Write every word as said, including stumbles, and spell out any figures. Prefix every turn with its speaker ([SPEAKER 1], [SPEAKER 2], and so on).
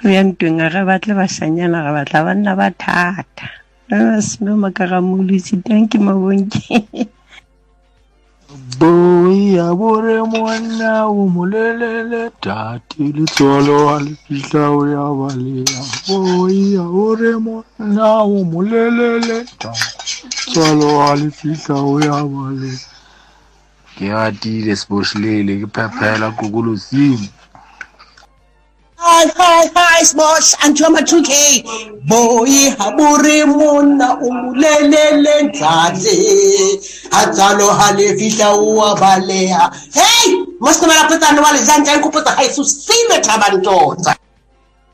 [SPEAKER 1] ya ntweng a re batle bashanyana re batla banna ba thata a seno makaramolisi thank you mabonke
[SPEAKER 2] boy a bore monna o molelele tati letswalo a le fihla o ya balea boy a bore monna o molelele tati letswalo a le fihla o ya balea ke atile sebošlele ke phephela kokolosing.
[SPEAKER 3] Hi, hi, hi, Smosh, Antoma two K. Boy, habure mona umulelele ntate. Atsalo halefisha uwa balea. Hey, must not put on wale zanta and kupata haisu sime tabantota.